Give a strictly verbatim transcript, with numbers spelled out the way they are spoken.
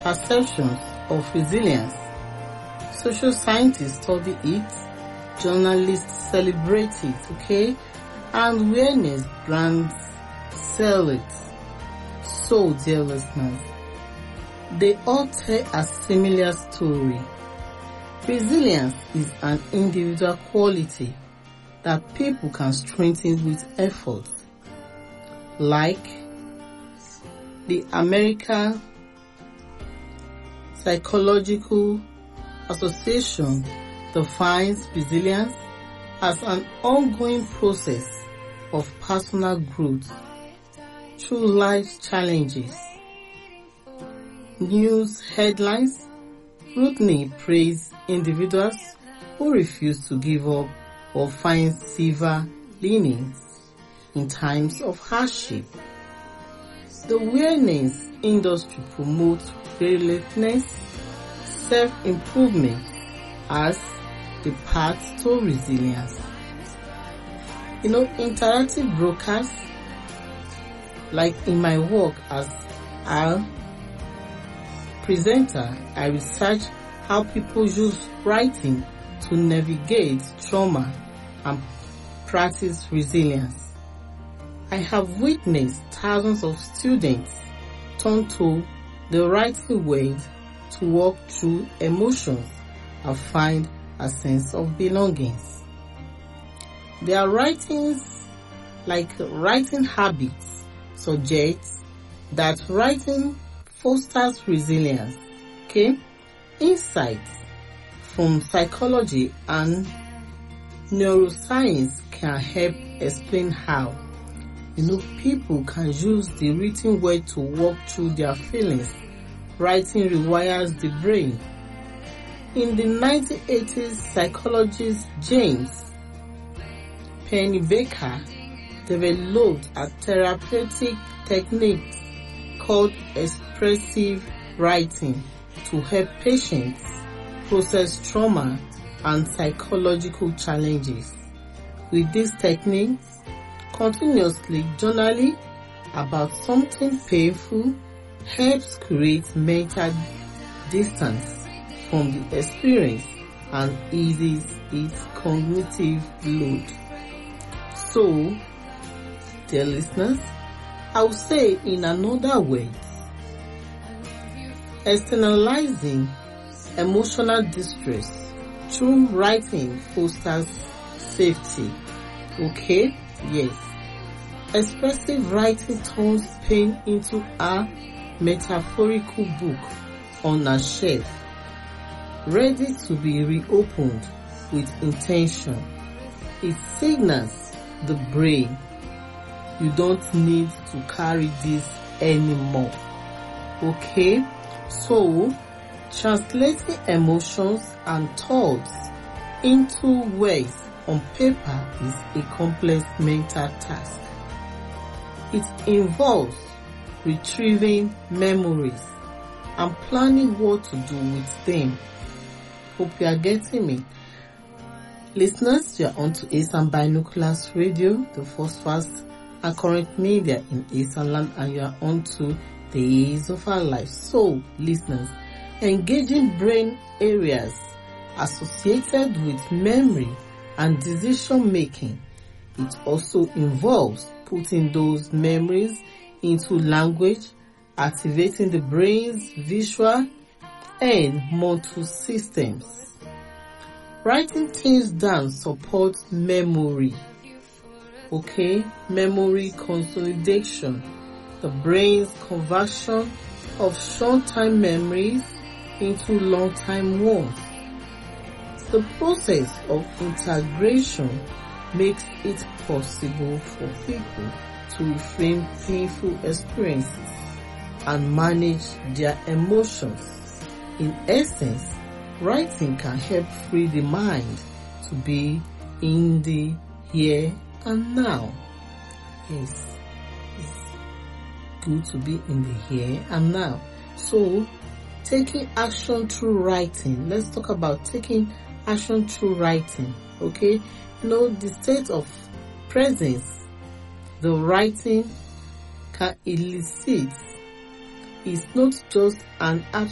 perceptions of resilience. Social scientists study it, journalists celebrate it, okay? And awareness brands sell it. So, dear listeners, they all tell a similar story. Resilience is an individual quality that people can strengthen with effort. Like the American Psychological Association defines resilience as an ongoing process of personal growth through life's challenges. News headlines routinely praise individuals who refuse to give up or find silver linings in times of hardship. The wellness industry promotes fearlessness, self-improvement as the path to resilience. You know, interactive broadcasts, like in my work as a presenter, I research how people use writing to navigate trauma and practice resilience. I have witnessed thousands of students turn to the writing way to walk through emotions and find a sense of belonging. Their writings, like writing habits, suggest that writing fosters resilience. Okay? Insights from psychology and neuroscience can help explain how. You know, people can use the written word to walk through their feelings. Writing rewires the brain. In the nineteen eighties, psychologist James Pennebaker developed a therapeutic technique called expressive writing to help patients process trauma and psychological challenges. With this technique, continuously journaling about something painful helps create mental distance from the experience and eases its cognitive load. So, dear listeners, I will say in another way, externalizing emotional distress through writing fosters safety. Okay? Yes. Expressive writing turns pain into a metaphorical book on a shelf, ready to be reopened with intention. It signals the brain, you don't need to carry this anymore. Okay? So, translating emotions and thoughts into words on paper is a complex mental task. It involves retrieving memories and planning what to do with them. Hope you are getting me. Listeners, you are on to Asian Binoculars Radio, the first fast and current media in Asian land, and you are on to the years of our life. So, listeners, engaging brain areas associated with memory and decision making. It also involves putting those memories into language, activating the brain's visual and motor systems. Writing things down supports memory. Okay, memory consolidation, the brain's conversion of short-time memories into long-time ones. The process of integration makes it possible for people to reframe painful experiences and manage their emotions. In essence, writing can help free the mind to be in the here and now. Yes, it's good to be in the here and now. So, taking action through writing. Let's talk about taking action through writing. Okay, you know, the state of presence the writing can elicit is not just an abstract